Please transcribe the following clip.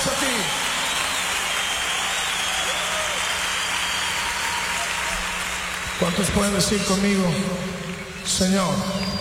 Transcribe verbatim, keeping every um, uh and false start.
aplauso a ti. ¿Cuántos pueden decir conmigo, Señor?